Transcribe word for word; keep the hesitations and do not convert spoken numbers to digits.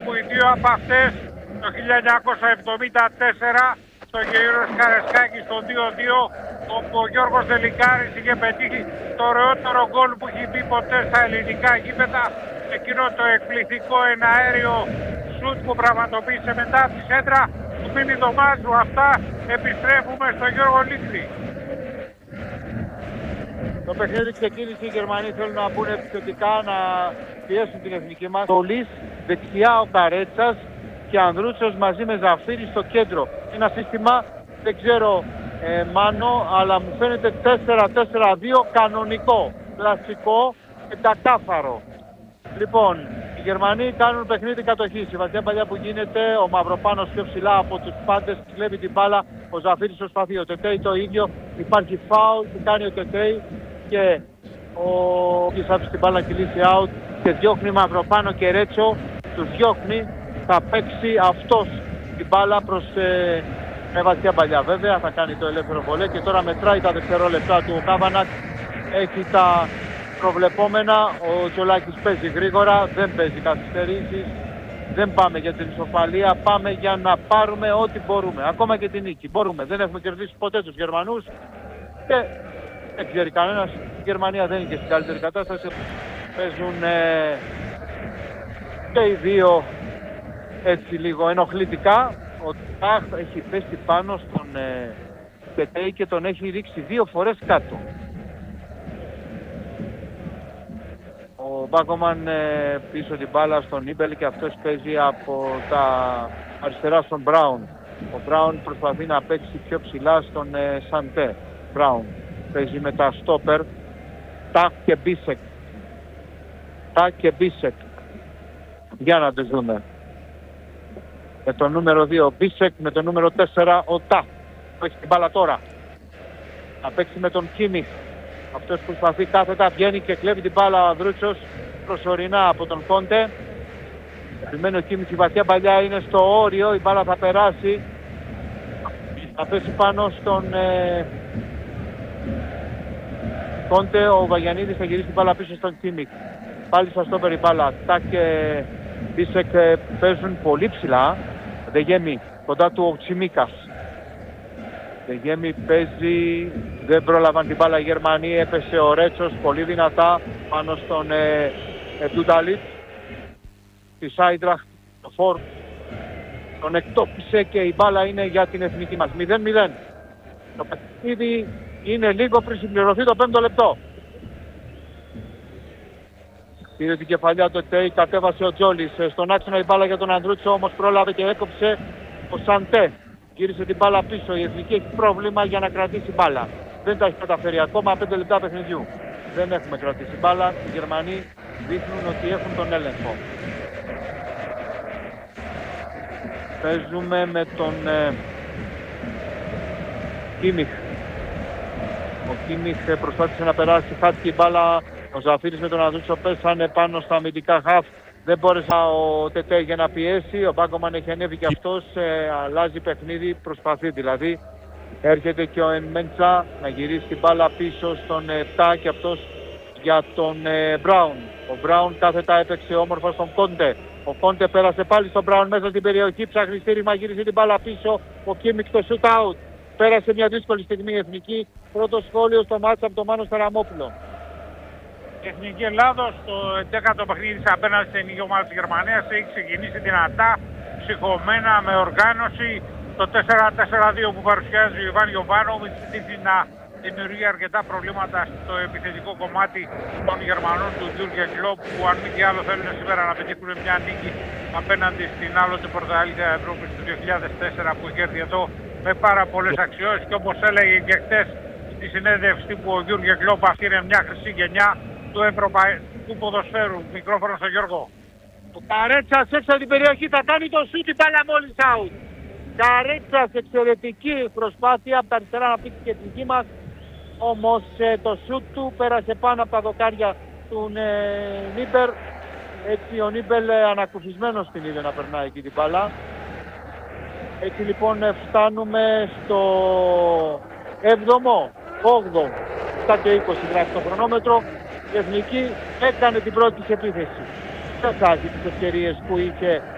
όπου οι δύο από αυτές το χίλια εννιακόσια εβδομήντα τέσσερα στο Γεωργιός Καρεσκάκη στο δύο δύο, όπου ο Γιώργος Δελικάρης είχε πετύχει το ωραιότερο γκολ που έχει μπει ποτέ στα ελληνικά γήπεδα, εκείνο το εκπληκτικό εναέριο σουτ που πραγματοποίησε μετά από τη σέντρα του Μίνι Δωμάζου. Αυτά, επιστρέφουμε στο Γιώργο Λίξη. Το παιχνίδι ξεκίνησε, οι Γερμανοί θέλουν να μπουν επιθετικά, να πιέσουν την εθνική μας. Ο Λις, δεξιά ο Καρέτσας και Ανδρούτσος μαζί με Ζαφύρη στο κέντρο. Ένα σύστημα, δεν ξέρω ε, Μάνο, αλλά μου φαίνεται τέσσερα τέσσερα δύο κανονικό, κλασικό και τακάφαρο. Λοιπόν, οι Γερμανοί κάνουν παιχνίδι κατοχής. Η βαθιά παλιά που γίνεται, ο Μαυροπάνος πιο ψηλά από τους πάντες, κλέβει την μπάλα, ο Ζαφύρης προσπαθεί, ο Τετέι το ίδιο, υπάρχει φάουλ που κάνει ο Τετέι και ο Κις άφησε την μπάλα κυλήσει out και διώχνει Μαυροπάνο και Ρέτσο, τους διώχνει, θα παίξει αυτός την μπάλα προς ε, με βαθιά παλιά βέβαια, θα κάνει το ελεύθερο βολέ και τώρα μετράει τα δευτερόλεπτά του. Ο Κάβανακ έχει τα προβλεπόμενα, ο Τζολάκης παίζει γρήγορα, δεν παίζει καθυστερήσεις, δεν πάμε για την ισοπαλία, πάμε για να πάρουμε ό,τι μπορούμε, ακόμα και την νίκη. Μπορούμε, δεν έχουμε κερδίσει ποτέ τους Γερμανούς και δεν ξέρει κανένας, η Γερμανία δεν είναι και στην καλύτερη κατάσταση. Παίζουν ε, και οι δύο έτσι λίγο ενοχλητικά. Ο Τάχ έχει πέσει πάνω στον ε, Πετέι και τον έχει ρίξει δύο φορές κάτω. Ο Μπάκομαν ε, πίσω την μπάλα στον Νίμπελ και αυτός παίζει από τα αριστερά στον Μπράουν. Ο Μπράουν προσπαθεί να παίξει πιο ψηλά στον ε, Σαντέ. Μπράουν παίζει με τα στόπερ Τάχ και Μπίσεκ. Τάχ και Μπίσεκ. Για να τις δούμε. Με το νούμερο δύο ο Μπίσεκ, με το νούμερο τέσσερα ο Τάχ. Έχει την μπάλα τώρα. Να παίξει με τον Κίμιχ. Αυτός προσπαθεί κάθετα, βγαίνει και κλέβει την μπάλα ο Ανδρούτσος προσωρινά από τον Κόντε. Επιμένει ο Κίμιχ, η βαθιά παλιά είναι στο όριο, η μπάλα θα περάσει. Θα πέσει πάνω στον ε... Κόντε, ο Βαγιανίδης θα γυρίσει την μπάλα πίσω στον Κίμιχ. Πάλι στα στόπερ η μπάλα. Τάκ και Μπίσεκ παίζουν πολύ ψηλά. Δεγέμι, κοντά του ο Τσιμίκας. Δεγέμι παίζει, δεν πρόλαβαν την μπάλα οι Γερμανοί, έπεσε ο Ρέτσος πολύ δυνατά πάνω στον ε, Ντούνταλιτ της Άιντραχτ, το Φορ τον εκτόπισε και η μπάλα είναι για την εθνική μας. μηδέν μηδέν. Το παιχνίδι είναι λίγο πριν συμπληρωθεί το πέμπτο λεπτό. Πήρε την κεφαλιά το Τέι, κατέβασε ο Τζόλης στον άξονα η μπάλα για τον Ανδρούτσο, όμως πρόλαβε και έκοψε ο Σαντέ. Γύρισε την μπάλα πίσω, η εθνική έχει πρόβλημα για να κρατήσει μπάλα. Δεν τα έχει καταφέρει ακόμα, πέντε λεπτά παιχνιδιού. Δεν έχουμε κρατήσει μπάλα, οι Γερμανοί δείχνουν ότι έχουν τον έλεγχο. Παίζουμε με τον ε, Κίμιχ. Ο Κίμιχ προσπάθησε να περάσει, χάθηκε η μπάλα. Ο Ζαφύρης με τον Ανδρούτσο πέσανε πάνω στα αμυντικά χαφ. Δεν μπόρεσε ο Τετέ για να πιέσει. Ο Μπάκομαν έχει ανέβει και αυτός. Ε, αλλάζει παιχνίδι, προσπαθεί δηλαδή. Έρχεται και ο Ενμέντσα να γυρίσει την μπάλα πίσω στον επτά και αυτός για τον ε, Μπράουν. Ο Μπράουν κάθετα έπαιξε όμορφα στον Κόντε. Ο Κόντε πέρασε πάλι στον Μπράουν μέσα στην περιοχή. Ψάχνει στήριγμα, γύρισε την μπάλα πίσω. Ο Κίμιξ το shoot out. Πέρασε μια δύσκολη στιγμή η εθνική. Πρώτο σχόλιο στο μάτσα από τον Μάνο Σαραμόπουλο. Η Εθνική Ελλάδος στο έντεκατο παιχνίδι απέναντι στην εθνική ομάδα της Γερμανίας έχει ξεκινήσει δυνατά, ψυχωμένα, με οργάνωση. Το τέσσερα τέσσερα δύο που παρουσιάζει ο Ιβάν Γιοβάνοβιτς δείχνει να δημιουργεί αρκετά προβλήματα στο επιθετικό κομμάτι των Γερμανών του Γιούργεν Κλοπ, που αν μη τι άλλο θέλουν σήμερα να πετύχουν μια νίκη απέναντι στην άλλοτε πρωταθλήτρια Ευρώπης του δύο χιλιάδες τέσσερα που είχε έρθει εδώ με πάρα πολλές αξιώσεις, και όπως έλεγε και χτες στη συνέντευξη που ο Γιούργεν Κλοπ, αυτή είναι μια χρυσή γενιά του ευρωπαϊκού ποδοσφαίρου. Μικρόφωνο στον Γιώργο. Ο Καρέτσας έξω από την περιοχή θα κάνει το σούτ, η μπάλα μόλις out. Καρέτσας, εξαιρετική προσπάθεια από τα αριστερά να πήξει και την δική μας. Όμως ε, το σούτ του πέρασε πάνω από τα δοκάρια του ε, Νίμπερ. Έτσι ο Νίμπελ ε, ανακουφισμένος την είδε να περνάει εκεί την μπάλα. Έτσι λοιπόν ε, φτάνουμε στο έβδομο, όγδοο, επτά και είκοσι γράφει το χρονόμετρο. Η εθνική έκανε την πρώτη της επίθεση. Δεν χάσει τις ευκαιρίες που είχε